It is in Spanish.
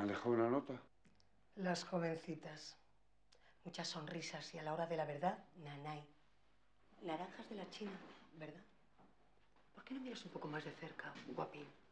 ¿Me han dejado una nota? Las jovencitas. Muchas sonrisas y a la hora de la verdad, nanay. Naranjas de la China, ¿verdad? ¿Por qué no miras un poco más de cerca, guapín?